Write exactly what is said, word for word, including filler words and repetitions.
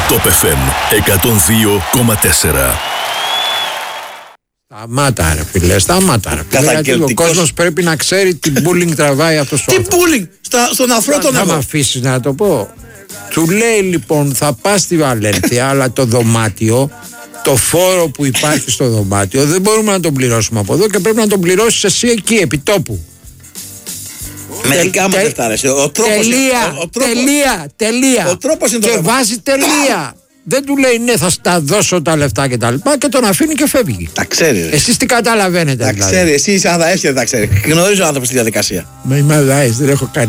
Top εφ εμ εκατόν δύο κόμμα τέσσερα. Σταμάτα ρε φίλε, σταμάτα ρε φίλε. Γιατί ο κόσμος πρέπει να ξέρει τι bullying τραβάει αυτός ο Τι άνθρωπος. bullying, Στα, στον αφρό τον Θα εγώ. με αφήσεις να το πω. Του λέει λοιπόν θα πας στη Βαλένθια, αλλά το δωμάτιο, το φόρο που υπάρχει στο δωμάτιο δεν μπορούμε να τον πληρώσουμε από εδώ και πρέπει να τον πληρώσεις εσύ εκεί επί τόπου. Μερικά μου δεν άρεσε. Ο τρόπος, τελεία, ο, ο τρόπος, τελεία, τελεία. Ο τρόπος είναι το και θέμα. βάζει τελεία. Δεν του λέει ναι θα στα δώσω τα λεφτά και τα λοιπά και τον αφήνει και φεύγει. Τα ξέρει. Ρε. Εσείς τι καταλαβαίνετε Τα δηλαδή. ξέρει. Εσύ είσαι αδαές και δεν τα ξέρει. Γνωρίζω άνθρωπο στη διαδικασία. Μα είμαι αδάης, δεν έχω κάνει.